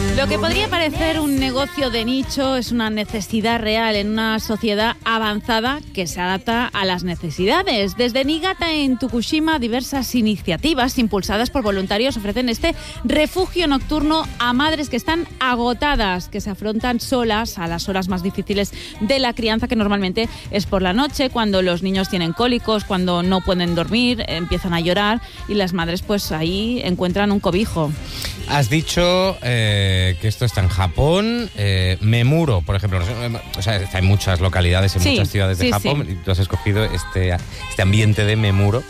Lo que podría parecer un negocio de nicho es una necesidad real en una sociedad avanzada que se adapta a las necesidades. Desde Niigata, en Tokushima, diversas iniciativas impulsadas por voluntarios ofrecen este refugio nocturno a madres que están agotadas, que se afrontan solas a las horas más difíciles de la crianza, que normalmente es por la noche, cuando los niños tienen cólicos, cuando no pueden dormir, empiezan a llorar y las madres pues ahí encuentran un cobijo. Has dicho que esto está en Japón, Memuro, por ejemplo. O sea, está en muchas localidades, en muchas ciudades de Japón, y tú has escogido este ambiente de Memuro.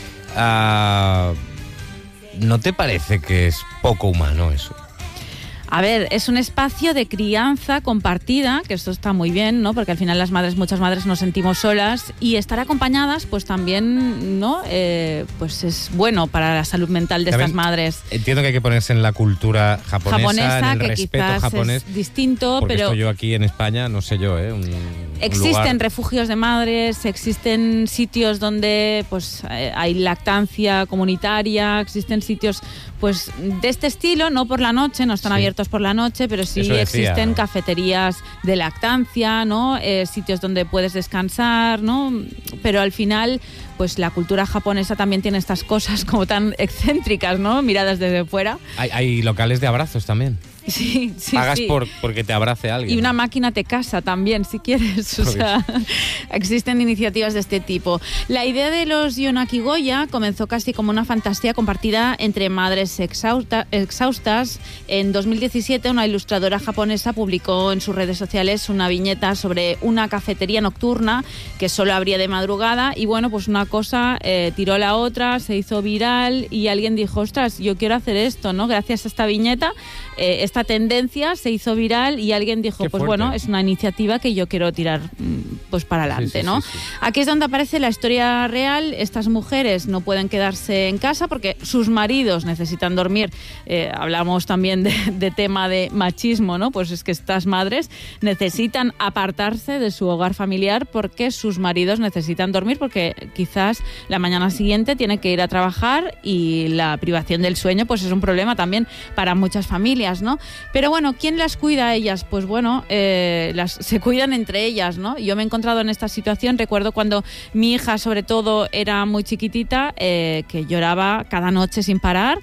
¿No te parece que es poco humano eso? A ver, es un espacio de crianza compartida, que esto está muy bien, ¿no? Porque al final muchas madres nos sentimos solas, y estar acompañadas, pues también, ¿no? Pues es bueno para la salud mental de también estas madres. Entiendo que hay que ponerse en la cultura japonesa, en el que respeto quizás japonés. Es distinto, porque pero estoy yo aquí en España, no sé yo, existen refugios de madres, existen sitios donde pues hay lactancia comunitaria, existen sitios pues de este estilo, no por la noche, no están abiertos por la noche, pero sí existen cafeterías de lactancia, ¿no? Sitios donde puedes descansar, ¿no? Pero al final, pues la cultura japonesa también tiene estas cosas como tan excéntricas, ¿no? Miradas desde fuera. Hay locales de abrazos también. Sí, pagas porque te abrace alguien. Y una máquina te casa también, si quieres. O sea, existen iniciativas de este tipo. La idea de los Yonakigoya comenzó casi como una fantasía compartida entre madres exhaustas. En 2017, una ilustradora japonesa publicó en sus redes sociales una viñeta sobre una cafetería nocturna que solo abría de madrugada. Y bueno, pues una cosa tiró la otra, se hizo viral y alguien dijo, ostras, yo quiero hacer esto, ¿no? Gracias a esta viñeta, esta tendencia se hizo viral y alguien dijo, pues bueno, es una iniciativa que yo quiero tirar pues para adelante, ¿no? Sí. Aquí es donde aparece la historia real. Estas mujeres no pueden quedarse en casa porque sus maridos necesitan dormir. Hablamos también de tema de machismo, ¿no? Pues es que estas madres necesitan apartarse de su hogar familiar porque sus maridos necesitan dormir, porque quizás la mañana siguiente tienen que ir a trabajar y la privación del sueño pues es un problema también para muchas familias, ¿no? Pero bueno, ¿quién las cuida a ellas? Pues bueno, se cuidan entre ellas, ¿no? Yo me he encontrado en esta situación. Recuerdo cuando mi hija, sobre todo, era muy chiquitita, que lloraba cada noche sin parar,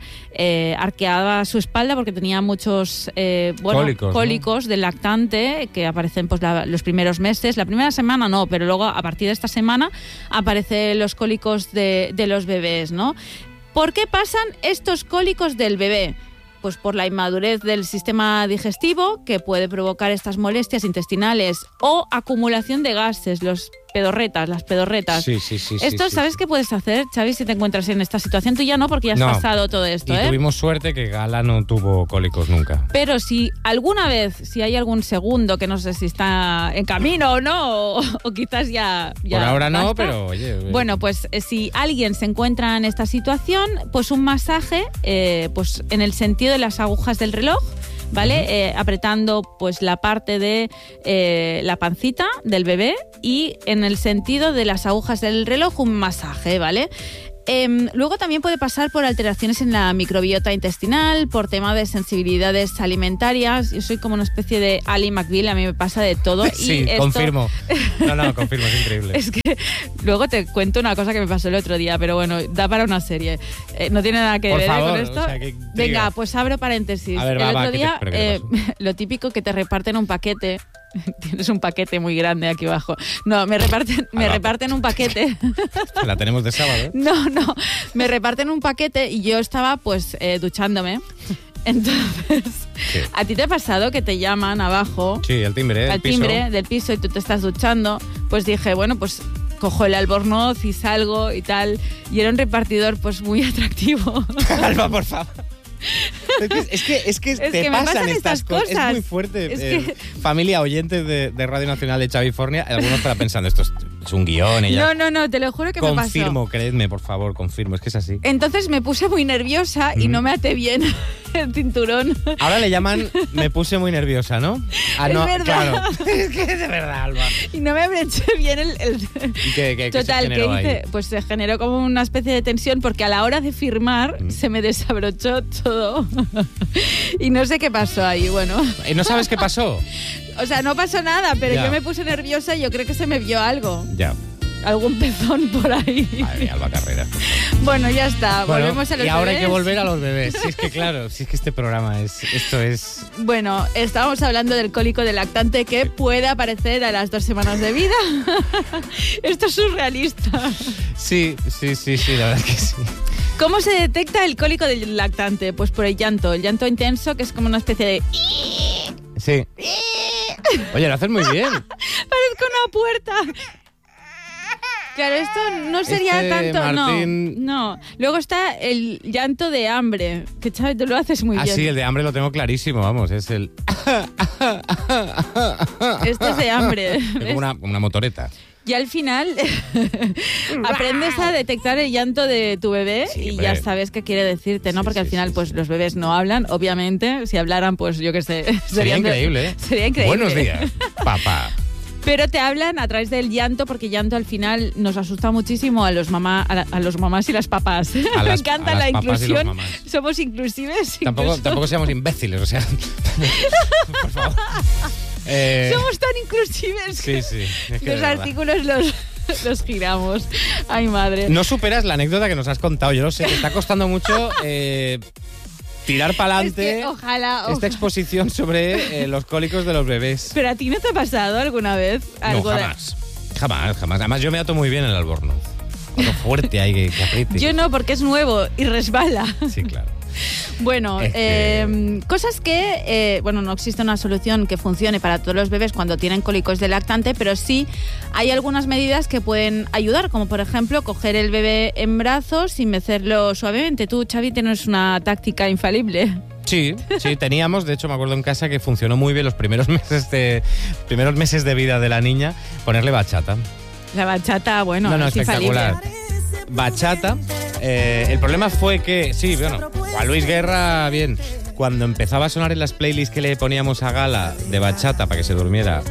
arqueaba su espalda porque tenía muchos cólicos, ¿no? Del lactante, que aparecen pues los primeros meses. La primera semana no, pero luego a partir de esta semana aparecen los cólicos de los bebés, ¿no? ¿Por qué pasan estos cólicos del bebé? Pues por la inmadurez del sistema digestivo, que puede provocar estas molestias intestinales, o acumulación de gases, las pedorretas. Sí. Esto, ¿sabes qué puedes hacer, Xavi, si te encuentras en esta situación? Tú ya no, porque ya has pasado todo esto, Y tuvimos suerte que Gala no tuvo cólicos nunca. Pero si alguna vez, si hay algún segundo, que no sé si está en camino o no, o quizás ya por ahora basta. No, pero oye. Bueno, pues si alguien se encuentra en esta situación, pues un masaje, pues en el sentido de las agujas del reloj, ¿vale? Apretando pues la parte de la pancita del bebé, y en el sentido de las agujas del reloj un masaje, ¿vale? Luego también puede pasar por alteraciones en la microbiota intestinal, por tema de sensibilidades alimentarias. Yo soy como una especie de Ali McBeal, a mí me pasa de todo. Sí, confirmo. Confirmo, es increíble. Es que luego te cuento una cosa que me pasó el otro día, pero bueno, da para una serie. No tiene nada que ver con esto. O sea, venga, pues abro paréntesis. A ver, el otro día, ¿qué lo típico que te reparten un paquete. Tienes un paquete muy grande aquí abajo. No, me reparten un paquete. La tenemos de sábado. No, me reparten un paquete y yo estaba pues duchándome. Entonces, ¿qué? ¿A ti te ha pasado que te llaman abajo? Sí, el timbre del piso, y tú te estás duchando? Pues dije, bueno, pues cojo el albornoz y salgo y tal. Y era un repartidor pues muy atractivo. Alba, por favor. Es que te pasan estas cosas. Es muy fuerte. Familia oyente de Radio Nacional de Xavi Fornia, algunos estarán pensando, estos es un guión. Ella... No, te lo juro que me pasó. Confirmo, creedme, por favor, confirmo, es que es así. Entonces me puse muy nerviosa y no me até bien el cinturón. Ahora le llaman me puse muy nerviosa, ¿no? Es verdad. Claro. Es que es de verdad, Alba. Y no me abroché bien el... ¿Y qué Total, se ¿qué generó hice? ahí? Pues se generó como una especie de tensión porque a la hora de firmar se me desabrochó todo. Y no sé qué pasó ahí, bueno. ¿Y no sabes qué pasó? O sea, no pasó nada, pero Ya. yo me puse nerviosa y yo creo que se me vio algo. Ya. Algún pezón por ahí. Madre mía, Alba Carrera. Bueno, ya está. Bueno, Volvemos a los y ahora bebés. hay que volver a los bebés. Si es que claro, si es que este programa esto es... Bueno, estábamos hablando del cólico del lactante que puede aparecer a las 2 semanas de vida. Esto es surrealista. Sí, la verdad es que sí. ¿Cómo se detecta el cólico del lactante? Pues por el llanto intenso, que es como una especie de... Sí. Oye, lo haces muy bien. Parezco una puerta. Claro, esto no sería tanto, Martín... no. Luego está el llanto de hambre, que Xavi, tú lo haces muy bien. Sí, el de hambre lo tengo clarísimo, vamos, es el... Este es de hambre. Es ¿ves? como una motoreta. Y al final aprendes a detectar el llanto de tu bebé Sí, y hombre. ya sabes qué quiere decirte, ¿no? Sí, Porque al sí, final sí, pues sí. los bebés no hablan, obviamente. Si hablaran, pues yo qué sé. Sería increíble, ¿eh? Sería increíble. Buenos días, papá. Pero te hablan a través del llanto, porque llanto al final nos asusta muchísimo a los mamás y las papás. A Me las- encanta a la las papas y los inclusión. mamás. Somos inclusives. Tampoco incluso. seamos imbéciles, o sea... Por favor. Somos tan inclusives Sí, sí. Es que de los verdad. artículos los giramos. Ay, madre. No superas la anécdota que nos has contado. Yo lo sé, te está costando mucho tirar para adelante Es que ojalá. esta exposición sobre los cólicos de los bebés. ¿Pero a ti no te ha pasado alguna vez algo No, de- jamás. Además, yo me ato muy bien en el albornoz. Algo fuerte ahí que apriete. Yo no, porque es nuevo y resbala. Sí, claro. Bueno, Es que- cosas que, no existe una solución que funcione para todos los bebés cuando tienen cólicos de lactante, pero sí hay algunas medidas que pueden ayudar, como por ejemplo coger el bebé en brazos y mecerlo suavemente. Tú, Xavi, tienes una táctica infalible. Sí, teníamos, de hecho me acuerdo en casa que funcionó muy bien los primeros meses de vida de la niña, ponerle bachata. La bachata, bueno, es espectacular. infalible. Bachata. El problema fue que, Juan Luis Guerra, bien, cuando empezaba a sonar en las playlists que le poníamos a Gala de bachata para que se durmiera,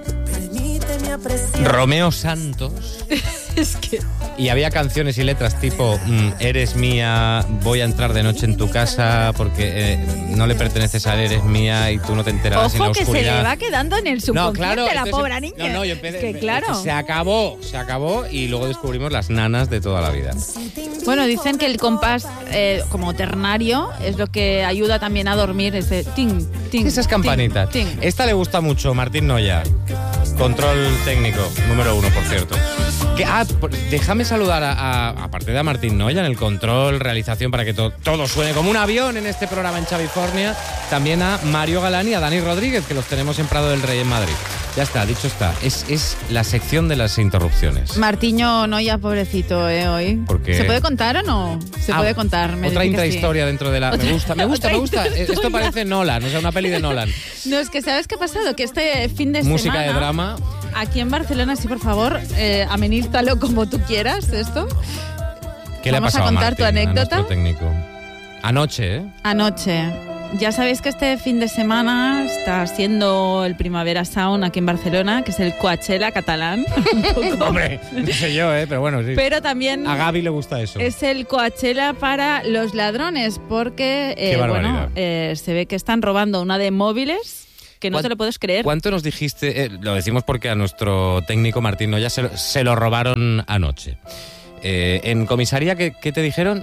Romeo Santos, Es que... y había canciones y letras tipo Eres mía, voy a entrar de noche en tu casa porque no le perteneces a él, eres mía y tú no te enterarás en la Ojo, que se oscuridad. le va quedando en el subconsciente la entonces- pobre niña. yo Es que claro. Se acabó y luego descubrimos las nanas de toda la vida. Bueno, dicen que el compás como ternario es lo que ayuda también a dormir, ese ting, ting. Esas ting, campanitas. ting. Esta le gusta mucho, Martín Noya. Control técnico, número 1, por cierto. Déjame saludar aparte de a Martín Noya en el control, realización, para que todo suene como un avión en este programa en Chavifornia. También a Mario Galán y a Dani Rodríguez, que los tenemos en Prado del Rey, en Madrid. Ya está, dicho está. Es la sección de las interrupciones. Martiño Noya, pobrecito, hoy. ¿Por qué? ¿Se puede contar o no? Se puede contar. Me Otra dice que sí. intrahistoria dentro de la... Me gusta. otra Esto intrahistoria. parece Nolan, o sea, una peli de Nolan. No, es que ¿sabes qué ha pasado? Que este fin de Música semana... de drama. Aquí en Barcelona, sí, por favor, amenízalo como tú quieras, esto. ¿Qué le ha Vamos a pasado contar Martín, tu anécdota. a nuestro técnico? Anoche, ¿eh? Anoche. Ya sabéis que este fin de semana está siendo el Primavera Sound aquí en Barcelona, que es el Coachella catalán. Un poco. Hombre, no sé yo, pero bueno, sí. Pero también A Gaby le gusta eso. es el Coachella para los ladrones, porque Qué barbaridad. se ve que están robando una de móviles que no te lo puedes creer. ¿Cuánto nos dijiste? Lo decimos porque a nuestro técnico Martín Noya se lo robaron anoche. En comisaría, ¿qué te dijeron?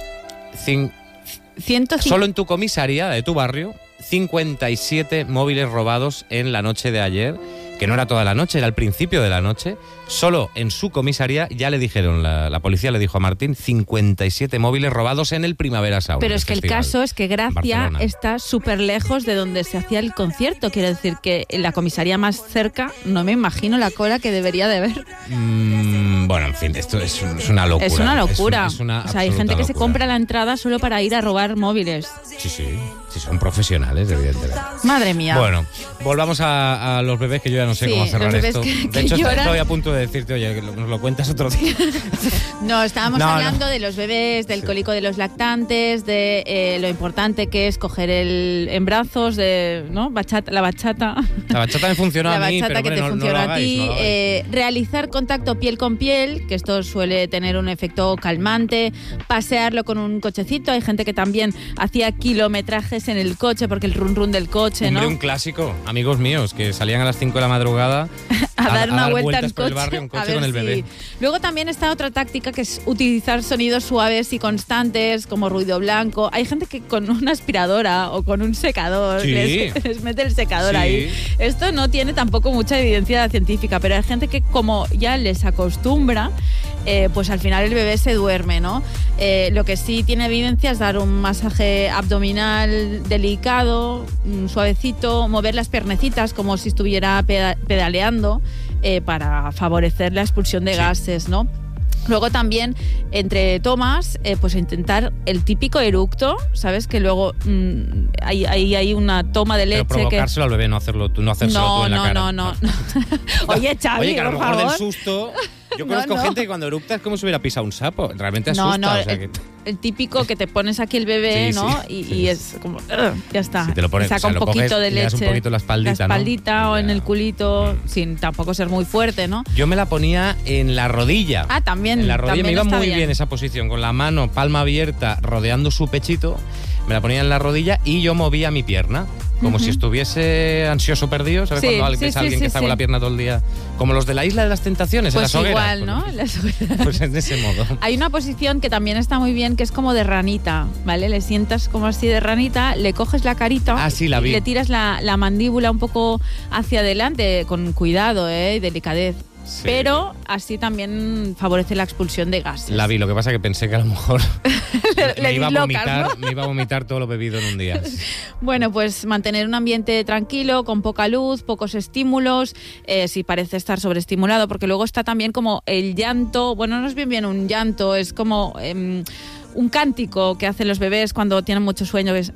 150. Solo en tu comisaría de tu barrio, 57 móviles robados en la noche de ayer, que no era toda la noche, era el principio de la noche. Solo en su comisaría ya le dijeron, la policía le dijo a Martín, 57 móviles robados en el Primavera Sound. Pero es que el festival caso es que Gracia Barcelona. está súper lejos de donde se hacía el concierto. Quiero decir que en la comisaría más cerca no me imagino la cola que debería de haber. Bueno, en fin, esto es una locura. Es una locura. Es una o sea, hay gente que absoluta se locura. compra la entrada solo para ir a robar móviles. Sí. Si son profesionales, evidentemente. Madre mía. Bueno, volvamos a los bebés, que yo ya no sé cómo cerrar esto. De hecho, estoy a punto de decirte, oye, que nos lo cuentas otro día. No, estábamos hablando de los bebés, del cólico de los lactantes, de lo importante que es coger en brazos, ¿no? La bachata. La bachata me funciona a mí, la pero bachata que te funciona a ti. Realizar contacto piel con piel, que esto suele tener un efecto calmante. Pasearlo con un cochecito. Hay gente que también hacía kilometrajes en el coche, porque el run run del coche, ¿no? Un clásico. Amigos míos que salían a las 5 de la madrugada a dar una vuelta en por el barrio en coche con el bebé. Luego también está otra táctica, que es utilizar sonidos suaves y constantes, como ruido blanco. Hay gente que con una aspiradora o con un secador les mete el secador ahí. Esto no tiene tampoco mucha evidencia científica, pero hay gente que, como ya les acostumbra, pues al final el bebé se duerme, ¿no? Lo que sí tiene evidencia es dar un masaje abdominal delicado, suavecito, mover las piernecitas como si estuviera pedaleando, para favorecer la expulsión de gases, ¿no? Luego también, entre tomas, pues intentar el típico eructo, ¿sabes? Que luego hay una toma de leche. Pero provocárselo al bebé, no hacérselo tú en la cara. No. Oye, Xavi, que a lo por mejor favor. del susto... Yo conozco gente que cuando eructa es como si hubiera pisado un sapo. Realmente asusta. No, o sea que... el típico que te pones aquí el bebé, ¿no? Y es como... ya está. Si te lo pones, saca un poquito de leche. Le das un poquito la espaldita, ¿no? O en ya. el culito, sin tampoco ser muy fuerte, ¿no? Yo me la ponía en la rodilla. Ah, también. En la rodilla me iba muy bien esa posición, con la mano, palma abierta, rodeando su pechito. Me la ponía en la rodilla y yo movía mi pierna. Como si estuviese ansioso perdido, ¿sabes? Cuando alguien que está con la pierna todo el día. Como los de la Isla de las Tentaciones, pues en las hogueras. Igual, ¿no? Las hogueras. Pues en ese modo. Hay una posición que también está muy bien, que es como de ranita, ¿vale? Le sientas como así de ranita, le coges la carita y le tiras la mandíbula un poco hacia adelante, con cuidado, y delicadez. Sí. Pero así también favorece la expulsión de gases. La vi, lo que pasa es que pensé que a lo mejor me iba a ¿no? vomitar todo lo bebido en un día. Bueno, pues mantener un ambiente tranquilo, con poca luz, pocos estímulos, si parece estar sobreestimulado, porque luego está también como el llanto. Bueno, no es bien un llanto, es como... un cántico que hacen los bebés cuando tienen mucho sueño, que es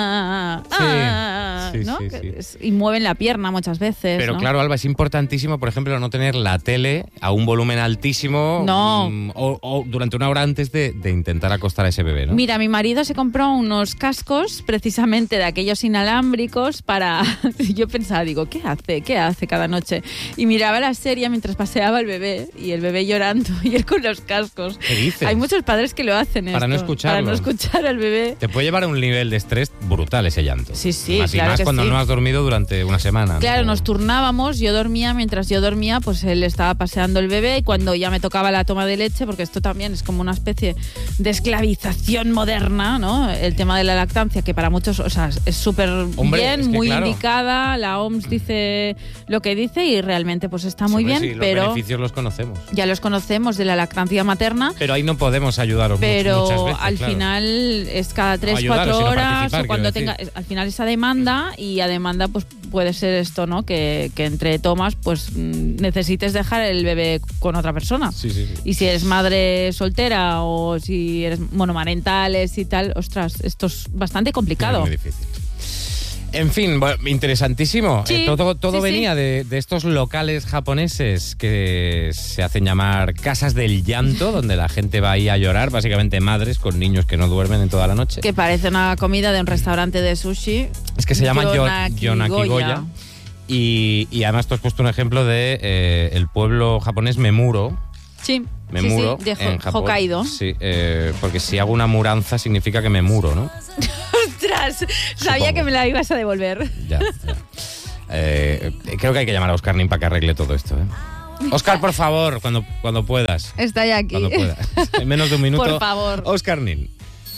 ¿no? Y mueven la pierna muchas veces. Pero ¿no? claro, Alba, es importantísimo, por ejemplo, no tener la tele a un volumen altísimo o durante una hora antes de intentar acostar a ese bebé, ¿no? Mira, mi marido se compró unos cascos precisamente de aquellos inalámbricos para... Yo pensaba, digo, ¿qué hace cada noche? Y miraba la serie mientras paseaba el bebé, y el bebé llorando y él con los cascos. ¿Qué dices? Hay muchos padres que lo hacen para no escucharlo. Para no escuchar al bebé. Te puede llevar a un nivel de estrés brutal ese llanto. Sí, más claro, más que cuando no has dormido durante una semana. Claro, ¿no? Nos turnábamos, yo dormía, mientras yo dormía, pues él estaba paseando el bebé, y cuando ya me tocaba la toma de leche, porque esto también es como una especie de esclavización moderna, ¿no? El tema de la lactancia, que para muchos, o sea, es súper bien, muy indicada, la OMS dice lo que dice y realmente pues está muy bien, pero los beneficios los conocemos. Ya los conocemos de la lactancia materna. Pero ahí no podemos ayudaros muchas veces, al final es cada 3-4 horas, o cuando tenga, al final esa demanda, y a demanda pues puede ser esto, ¿no? Que entre tomas pues necesites dejar el bebé con otra persona. Sí. Y si eres madre soltera o si eres monomarentales y tal, ostras, esto es bastante complicado. Es muy difícil. En fin, interesantísimo. Sí, todo venía de estos locales japoneses que se hacen llamar casas del llanto, donde la gente va ahí a llorar, básicamente madres con niños que no duermen en toda la noche. Que parece una comida de un restaurante de sushi. Es que se llama Yonakigoya. Y además tú has puesto un ejemplo de el pueblo japonés Memuro. Sí. Memuro, de en Japón. Hokkaido. Sí, porque si hago una mudanza significa que me muro, ¿no? ¡Ostras! Sabía que me la ibas a devolver. Ya. Creo que hay que llamar a Óscar Nin para que arregle todo esto, Óscar, por favor, cuando puedas. Está ya aquí. Cuando puedas. En menos de un minuto. Por favor. Óscar Nin.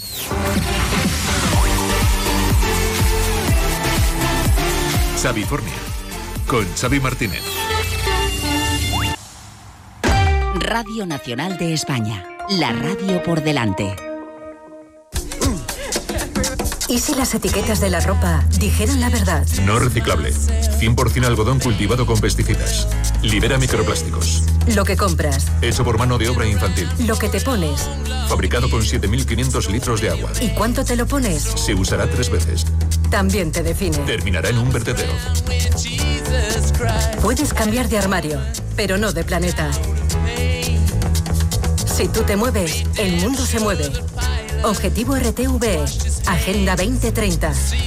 Xavifornia, con Xavi Martínez. Radio Nacional de España, la radio por delante. ¿Y si las etiquetas de la ropa dijeran la verdad? No reciclable. 100% algodón cultivado con pesticidas. Libera microplásticos. Lo que compras. Hecho por mano de obra infantil. Lo que te pones. Fabricado con 7.500 litros de agua. ¿Y cuánto te lo pones? Se usará 3 veces. también te define. Terminará en un vertedero. Puedes cambiar de armario, pero no de planeta. Si tú te mueves, el mundo se mueve. Objetivo RTVE, Agenda 2030.